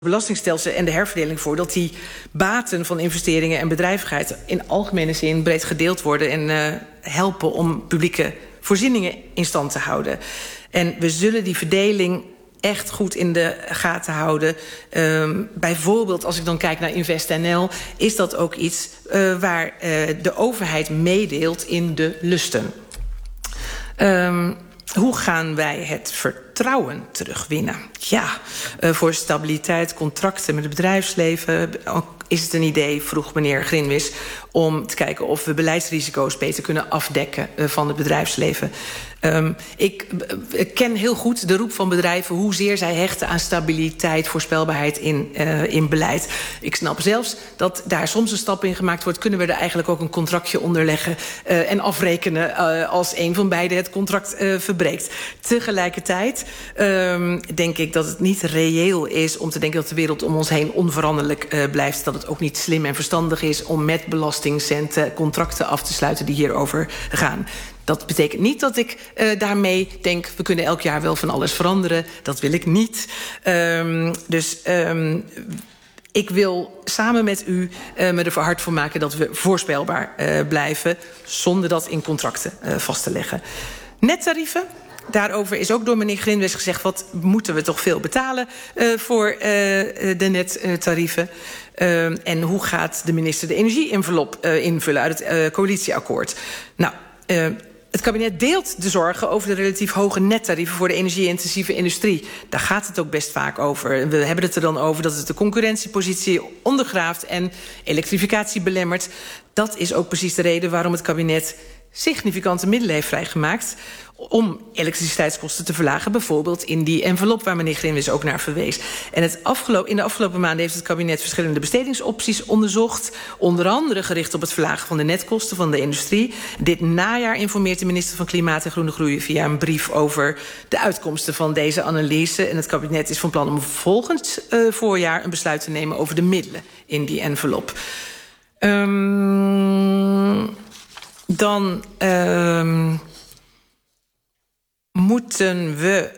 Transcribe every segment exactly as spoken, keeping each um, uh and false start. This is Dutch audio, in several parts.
belastingstelsel en de herverdeling voor dat die baten van investeringen en bedrijvigheid in algemene zin breed gedeeld worden en uh, helpen om publieke voorzieningen in stand te houden. En we zullen die verdeling echt goed in de gaten houden. Um, bijvoorbeeld, als ik dan kijk naar InvestNL, is dat ook iets uh, waar uh, de overheid meedeelt in de lusten. Um, Hoe gaan wij het vertrouwen terugwinnen? Ja, uh, voor stabiliteit, contracten met het bedrijfsleven is het een idee, vroeg meneer Grinwis, om te kijken of we beleidsrisico's beter kunnen afdekken uh, van het bedrijfsleven. Um, ik, ik ken heel goed de roep van bedrijven, hoezeer zij hechten aan stabiliteit, voorspelbaarheid in, uh, in beleid. Ik snap zelfs dat daar soms een stap in gemaakt wordt. Kunnen we er eigenlijk ook een contractje onder leggen uh, en afrekenen uh, als een van beiden het contract uh, verbreekt. Tegelijkertijd um, denk ik dat het niet reëel is om te denken dat de wereld om ons heen onveranderlijk uh, blijft. Dat het ook niet slim en verstandig is om met belastingcenten contracten af te sluiten die hierover gaan. Dat betekent niet dat ik uh, daarmee denk, we kunnen elk jaar wel van alles veranderen. Dat wil ik niet. Um, dus um, ik wil samen met u uh, me ervoor hard voor maken dat we voorspelbaar uh, blijven, zonder dat in contracten uh, vast te leggen. Nettarieven. Daarover is ook door meneer Grinwis gezegd, wat moeten we toch veel betalen uh, voor uh, de nettarieven. Uh, en hoe gaat de minister de energie-envelop uh, invullen uit het uh, coalitieakkoord? Nou, uh, het kabinet deelt de zorgen over de relatief hoge nettarieven voor de energie-intensieve industrie. Daar gaat het ook best vaak over. We hebben het er dan over dat het de concurrentiepositie ondergraaft en elektrificatie belemmert. Dat is ook precies de reden waarom het kabinet significante middelen heeft vrijgemaakt om elektriciteitskosten te verlagen, bijvoorbeeld in die envelop waar meneer Grinwis ook naar verwees. En het afgelopen, in de afgelopen maanden heeft het kabinet verschillende bestedingsopties onderzocht, onder andere gericht op het verlagen van de netkosten van de industrie. Dit najaar informeert de minister van Klimaat en Groene Groei via een brief over de uitkomsten van deze analyse. En het kabinet is van plan om volgend uh, voorjaar een besluit te nemen over de middelen in die envelop. Um, dan um, moeten we,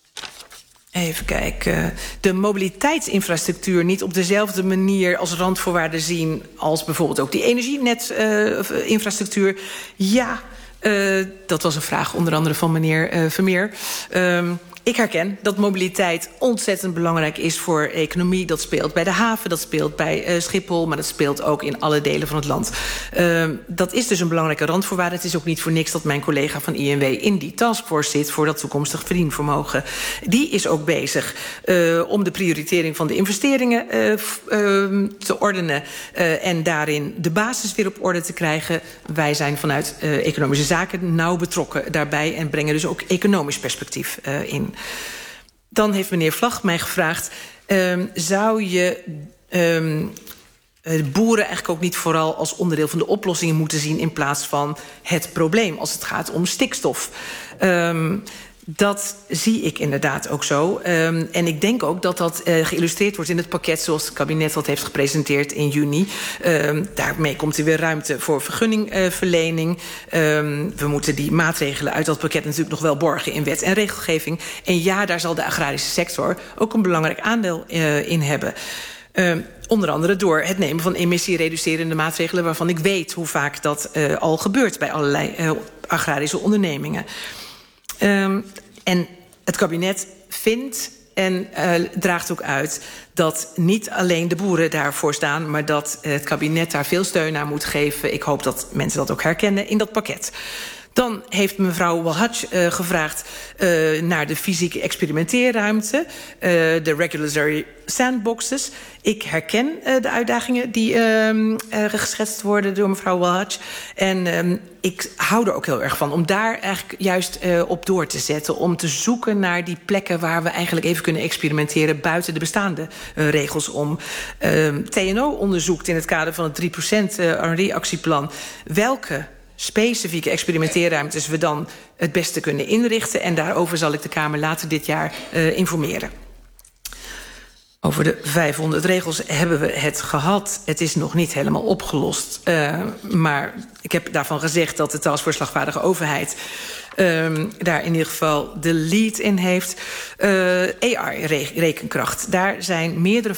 even kijken, de mobiliteitsinfrastructuur niet op dezelfde manier als randvoorwaarde zien als bijvoorbeeld ook die energienetinfrastructuur. Uh, ja, uh, dat was een vraag onder andere van meneer uh, Vermeer. Um, Ik herken dat mobiliteit ontzettend belangrijk is voor economie. Dat speelt bij de haven, dat speelt bij uh, Schiphol, maar dat speelt ook in alle delen van het land. Uh, dat is dus een belangrijke randvoorwaarde. Het is ook niet voor niks dat mijn collega van I N W in die taskforce zit voor dat toekomstig verdienvermogen. Die is ook bezig uh, om de prioritering van de investeringen uh, uh, te ordenen uh, en daarin de basis weer op orde te krijgen. Wij zijn vanuit uh, economische zaken nauw betrokken daarbij en brengen dus ook economisch perspectief uh, in. Dan heeft meneer Vlag mij gevraagd, um, zou je um, boeren eigenlijk ook niet vooral als onderdeel van de oplossingen moeten zien in plaats van het probleem als het gaat om stikstof? Um, Dat zie ik inderdaad ook zo. Um, en ik denk ook dat dat uh, geïllustreerd wordt in het pakket zoals het kabinet dat heeft gepresenteerd in juni. Um, daarmee komt er weer ruimte voor vergunningverlening. Uh, um, we moeten die maatregelen uit dat pakket natuurlijk nog wel borgen in wet en regelgeving. En ja, daar zal de agrarische sector ook een belangrijk aandeel uh, in hebben. Uh, onder andere door het nemen van emissiereducerende maatregelen waarvan ik weet hoe vaak dat uh, al gebeurt bij allerlei uh, agrarische ondernemingen. Um, en het kabinet vindt en uh, draagt ook uit dat niet alleen de boeren daarvoor staan, maar dat het kabinet daar veel steun aan moet geven. Ik hoop dat mensen dat ook herkennen in dat pakket. Dan heeft mevrouw Walhaj uh, gevraagd uh, naar de fysieke experimenteerruimte, uh, de regulatory sandboxes. Ik herken uh, de uitdagingen die uh, uh, geschetst worden door mevrouw Walhaj. En uh, ik hou er ook heel erg van om daar eigenlijk juist uh, op door te zetten. Om te zoeken naar die plekken waar we eigenlijk even kunnen experimenteren buiten de bestaande uh, regels om. Uh, T N O onderzoekt in het kader van het drie procent uh, R en D-actieplan welke specifieke experimenteerruimtes we dan het beste kunnen inrichten. En daarover zal ik de Kamer later dit jaar uh, informeren. Over de vijfhonderd regels hebben we het gehad. Het is nog niet helemaal opgelost. Uh, maar ik heb daarvan gezegd dat de taskforce slagvaardige overheid um, daar in ieder geval de lead in heeft. Uh, A I-rekenkracht. Daar zijn meerdere